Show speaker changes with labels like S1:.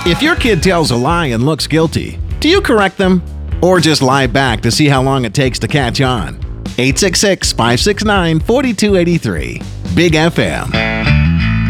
S1: If your kid tells a lie and looks guilty, do you correct them? Or just lie back to see how long it takes to catch on? 866-569-4283. Big FM.